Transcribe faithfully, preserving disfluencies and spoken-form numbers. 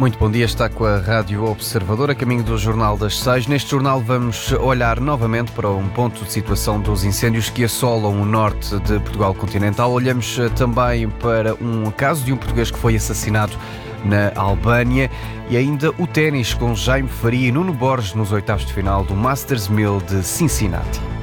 Muito bom dia, está com a Rádio Observador, a caminho do Jornal das Seis. Neste jornal vamos olhar novamente para um ponto de situação dos incêndios que assolam o norte de Portugal continental. Olhamos também para um caso de um português que foi assassinado na Albânia e ainda o ténis com Jaime Faria e Nuno Borges nos oitavos de final do Masters mil de Cincinnati.